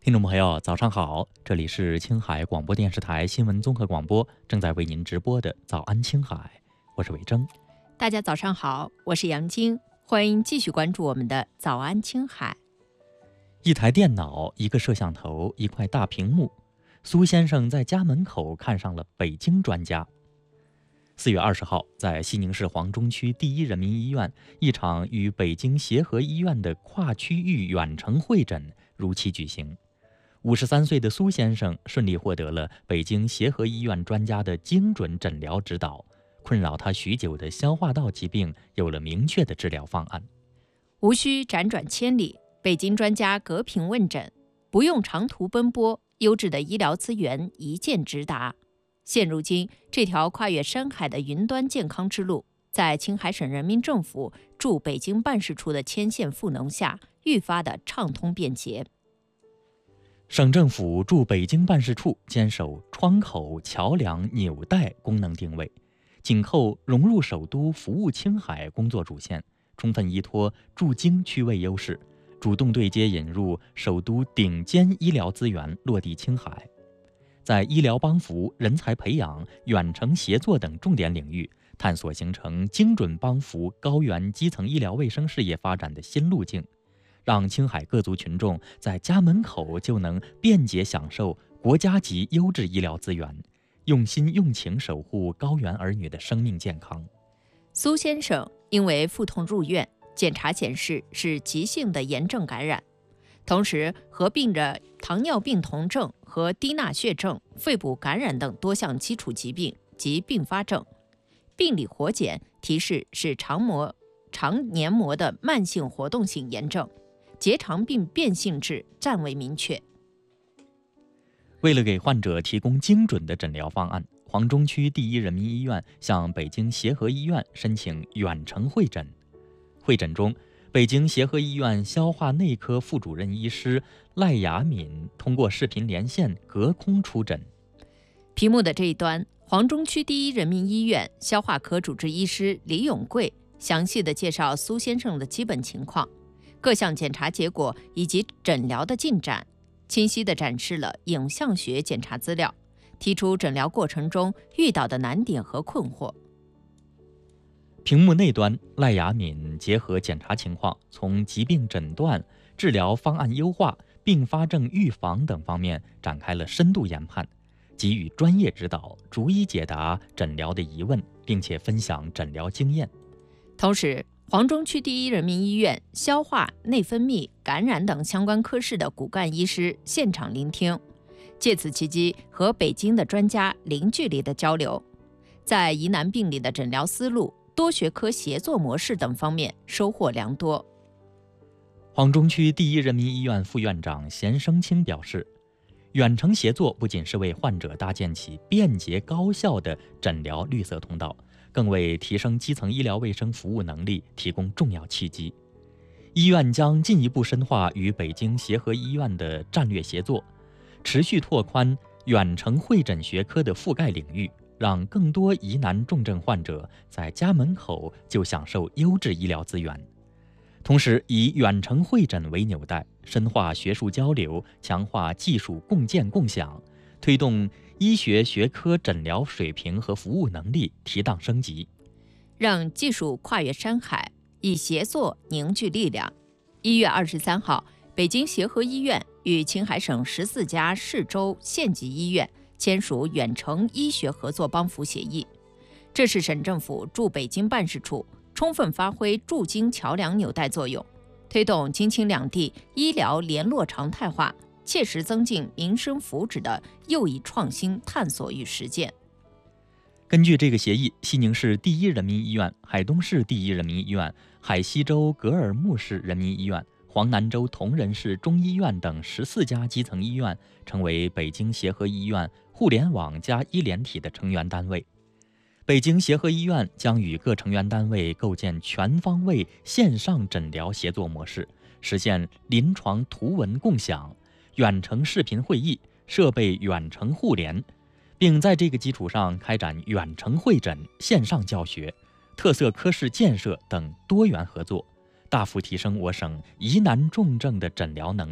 听众朋友，早上好，这里是青海广播电视台新闻综合广播，正在为您直播的早安青海，我是伟征。 大家早上好，我是杨晶，欢迎继续关注我们的早安青海。 一台电脑，一个摄像头，一块大屏幕，苏先生在家门口看上了北京专家。4月20号，在西宁市黄中区第一人民医院，一场与北京协和医院的跨区域远程会诊如期举行。53岁的苏先生顺利获得了北京协和医院专家的精准诊疗指导，困扰他许久的消化道疾病有了明确的治疗方案。 无需辗转千里，北京专家隔屏问诊，不用长途奔波，优质的医疗资源一键直达。现如今，这条跨越山海的云端健康之路，在青海省人民政府驻北京办事处的牵线赋能下，愈发的畅通便捷。 省政府驻北京办事处坚守窗口、桥梁、纽带功能定位，紧扣融入首都、服务青海工作主线，充分依托驻京区位优势，主动对接引入首都顶尖医疗资源落地青海。在医疗帮扶、人才培养、远程协作等重点领域，探索形成精准帮扶高原基层医疗卫生事业发展的新路径，让青海各族群众在家门口就能便捷享受国家级优质医疗资源，用心用情守护高原儿女的生命健康。 苏先生因为腹痛入院，检查显示是急性的炎症感染，同时合并着糖尿病酮症和低钠血症、肺部感染等多项基础疾病及并发症。病理活检提示是肠黏膜的慢性活动性炎症，结肠病变性质暂未明确。 为了给患者提供精准的诊疗方案，黄中区第一人民医院向北京协和医院申请远程会诊。会诊中，北京协和医院消化内科副主任医师赖雅敏通过视频连线隔空出诊。 屏幕的这一端，黄中区第一人民医院消化科主治医师李永贵详细地介绍苏先生的基本情况、各项检查结果以及诊疗的进展，清晰地展示了影像学检查资料，提出诊疗过程中遇到的难点和困惑。 屏幕内端，赖雅敏结合检查情况，从疾病诊断、治疗方案优化、并发症预防等方面展开了深度研判，给予专业指导，逐一解答诊疗的疑问，并且分享诊疗经验。 同时，黄中区第一人民医院消化、内分泌、感染等相关科室的骨干医师现场聆听，借此契机和北京的专家零距离的交流，在疑难病理的诊疗思路、多学科协作模式等方面收获良多。 黄中区第一人民医院副院长钱生清表示，远程协作不仅是为患者搭建起便捷高效的诊疗绿色通道，更为提升基层医疗卫生服务能力提供重要契机。医院将进一步深化与北京协和医院的战略协作，持续拓宽远程会诊学科的覆盖领域，让更多疑难重症患者在家门口就享受优质医疗资源。同时，以远程会诊为纽带，深化学术交流，强化技术共建共享，推动医学学科诊疗水平和服务能力提档升级， 让技术跨越山海，以协作凝聚力量。1月23号，北京协和医院与青海省14家市州县级医院签署远程医学合作帮扶协议。这是省政府驻北京办事处充分发挥驻京桥梁纽带作用，推动京青两地医疗联络常态化，切实增进民生福祉的又一创新探索与实践。 根据这个协议，西宁市第一人民医院、海东市第一人民医院、海西州格尔木市人民医院、黄南州铜仁市中医院等14家基层医院成为北京协和医院互联网加医联体的成员单位。北京协和医院将与各成员单位构建全方位线上诊疗协作模式，实现临床图文共享、远程视频会议、设备远程互联，并在这个基础上开展远程会诊、线上教学、特色科室建设等多元合作，大幅提升我省疑难重症的诊疗能力，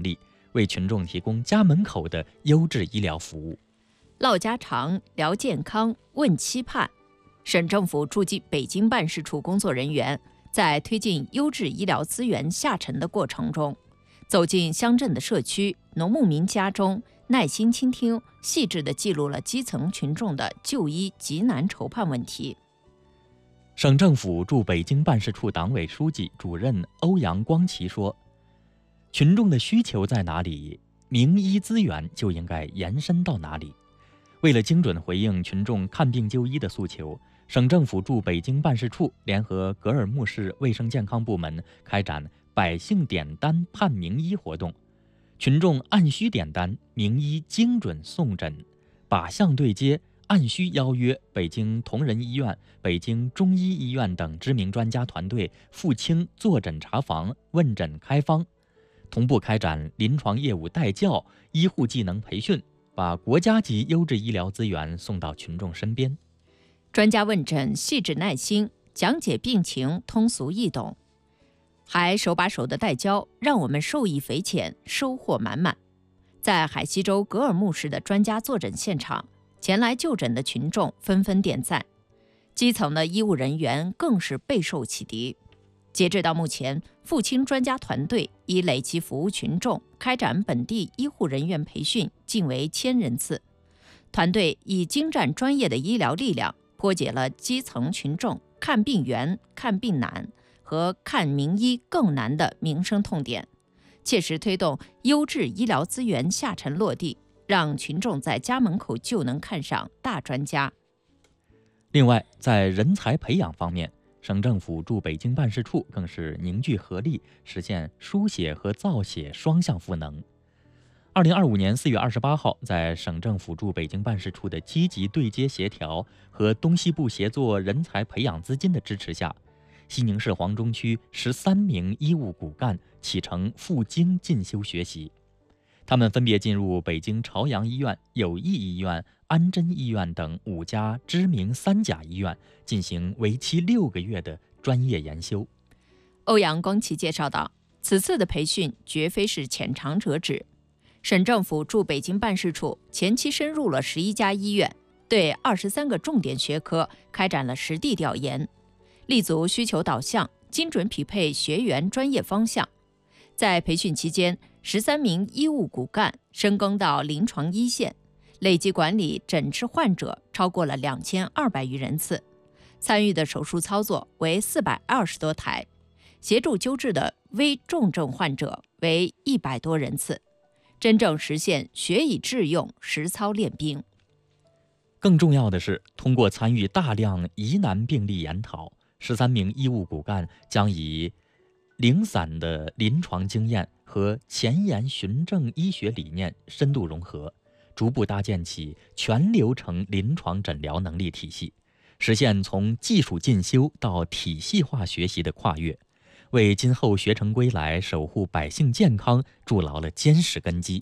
为群众提供家门口的优质医疗服务。 唠家常，聊健康，问期盼。省政府驻北京办事处工作人员在推进优质医疗资源下沉的过程中，走进乡镇的社区、农牧民家中，耐心倾听，细致地记录了基层群众的就医急难愁盼问题。 省政府驻北京办事处党委书记、主任欧阳光奇说：“群众的需求在哪里，名医资源就应该延伸到哪里。为了精准回应群众看病就医的诉求，省政府驻北京办事处联合格尔木市卫生健康部门开展百姓点单盼名医活动，群众按需点单，名医精准送诊，靶向对接，按需邀约北京同仁医院、北京中医医院等知名专家团队赴京坐诊查房、问诊开方，同步开展临床业务带教、医护技能培训，把国家级优质医疗资源送到群众身边。 专家问诊细致耐心，讲解病情通俗易懂，还手把手的带教，让我们受益匪浅，收获满满。在海西州格尔木市的专家坐诊现场，前来就诊的群众纷纷点赞，基层的医务人员更是备受启迪。截至到目前，赴京专家团队已累计服务群众、开展本地医护人员培训近为1000人次。团队以精湛专业的医疗力量，破解了基层群众看病远、看病难和看名医更难的民生痛点，切实推动优质医疗资源下沉落地，让群众在家门口就能看上大专家。 另外，在人才培养方面，省政府驻北京办事处更是凝聚合力，实现书写和造写双向赋能。2025年4月28号，在省政府驻北京办事处的积极对接协调和东西部协作人才培养资金的支持下，西宁市黄中区13名医务骨干启程赴京进修学习。他们分别进入北京朝阳医院、友谊医院、安贞医院等5家知名3甲医院，进行为期6个月的专业研修。 欧阳光奇介绍道，此次的培训绝非是浅尝辄止。省政府驻北京办事处前期深入了11家医院，对23个重点学科开展了实地调研，立足需求导向，精准匹配学员专业方向。在培训期间，13名医务骨干深耕到临床一线，累计管理诊治患者超过了2200余人次，参与的手术操作为420多台，协助救治的危重症患者为100多人次，真正实现学以致用、实操练兵。 更重要的是，通过参与大量疑难病例研讨，13名医务骨干将以零散的临床经验和前沿循证医学理念深度融合，逐步搭建起全流程临床诊疗能力体系，实现从技术进修到体系化学习的跨越，为今后学成归来、守护百姓健康筑牢了坚实根基。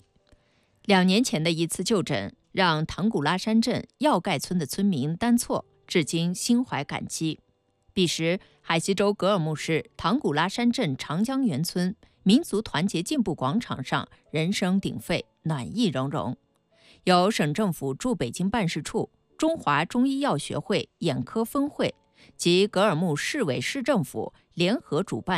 2年前的一次就诊，让唐古拉山镇药盖村的村民丹措至今心怀感激。彼时，海西州格尔木市唐古拉山镇长江源村民族团结进步广场上人声鼎沸，暖意融融。由省政府驻北京办事处、中华中医药学会眼科分会及格尔木市委市政府联合主办